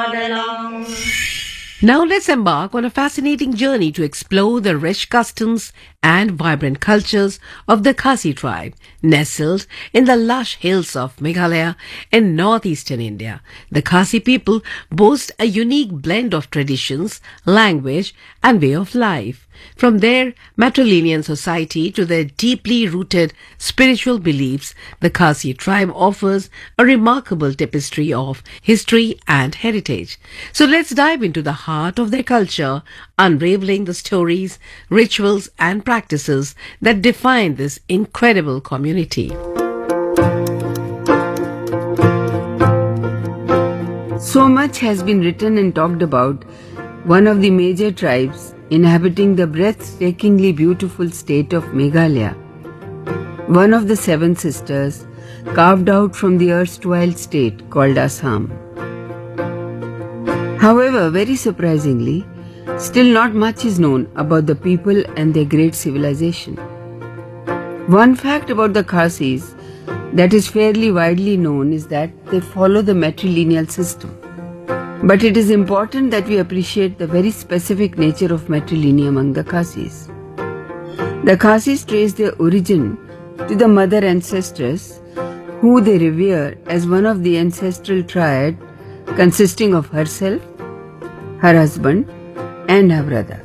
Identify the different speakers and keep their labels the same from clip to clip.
Speaker 1: காதலாம்.
Speaker 2: Now let's embark on a fascinating journey to explore the rich customs and vibrant cultures of the Khasi tribe, nestled in the lush hills of Meghalaya in northeastern India. The Khasi people boast a unique blend of traditions, language, and way of life. From their matrilineal society to their deeply rooted spiritual beliefs, the Khasi tribe offers a remarkable tapestry of history and heritage. So let's dive into the heart of their culture, unraveling the stories, rituals, and practices that define this incredible community.
Speaker 3: So much has been written and talked about one of the major tribes inhabiting the breathtakingly beautiful state of Meghalaya, one of the seven sisters carved out from the erstwhile state called Assam. However, very surprisingly, still not much is known about the people and their great civilization. One fact about the Khasis that is fairly widely known is that they follow the matrilineal system. But it is important that we appreciate the very specific nature of matrilineal among the Khasis. The Khasis trace their origin to the mother ancestress, who they revere as one of the ancestral triad consisting of herself, her husband, and her brother.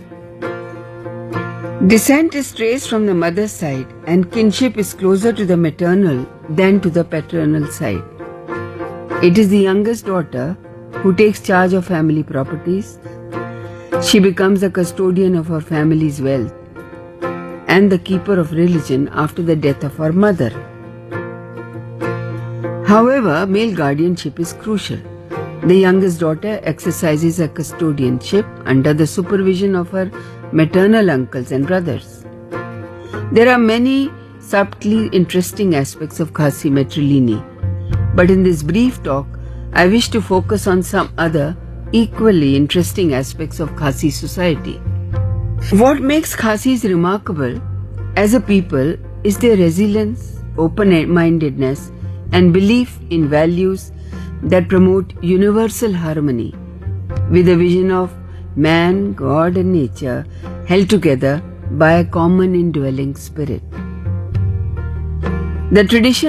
Speaker 3: Descent is traced from the mother's side, and kinship is closer to the maternal than to the paternal side. It is the youngest daughter who takes charge of family properties. She becomes the custodian of her family's wealth and the keeper of religion after the death of her mother. However, male guardianship is crucial. The youngest daughter exercises her custodianship under the supervision of her maternal uncles and brothers. There are many subtly interesting aspects of Khasi matrilineal, but in this brief talk, I wish to focus on some other equally interesting aspects of Khasi society. What makes Khasis remarkable as a people is their resilience, open-mindedness, and belief in values that promote universal harmony with a vision of man, God, and nature held together by a common indwelling spirit. The tradition